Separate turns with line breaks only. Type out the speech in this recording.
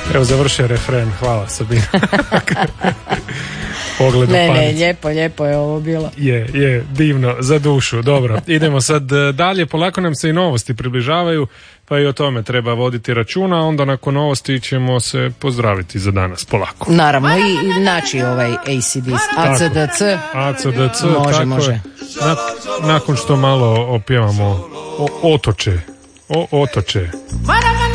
Evo završio refren, hvala Sabina. Pogled u panicu.
Lijepo je ovo bilo.
Je, divno, za dušu, dobro. Idemo sad dalje, polako nam se i novosti približavaju, pa i o tome treba voditi računa, onda nakon novosti ćemo se pozdraviti za danas, polako.
Naravno, i naći ovaj ACDC, ACDC, može.
Nakon što malo opjevamo otoče.